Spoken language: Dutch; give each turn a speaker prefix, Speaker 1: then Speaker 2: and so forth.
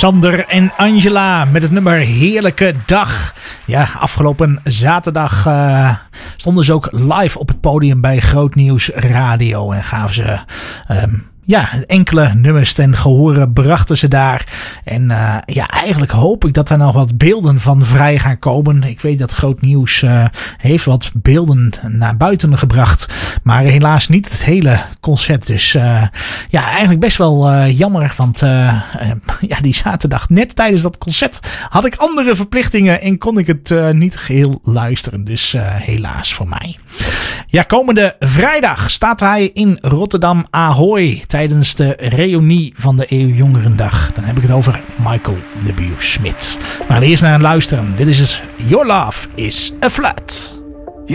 Speaker 1: Sander en Angela met het nummer Heerlijke Dag. Ja, afgelopen zaterdag stonden ze ook live op het podium bij Groot Nieuws Radio en gaven ze enkele nummers ten gehore brachten ze daar. En eigenlijk hoop ik dat er nog wat beelden van vrij gaan komen. Ik weet dat Groot Nieuws heeft wat beelden naar buiten gebracht. Maar helaas niet het hele concert. Dus eigenlijk best wel jammer. Want die zaterdag, net tijdens dat concert, had ik andere verplichtingen en kon ik het niet geheel luisteren. Dus helaas voor mij. Ja, komende vrijdag staat hij in Rotterdam Ahoy tijdens de reunie van de Eeuwjongerendag. Dan heb ik het over Michael W. Smit. Maar eerst naar het luisteren. Dit is Your Love is a Flood.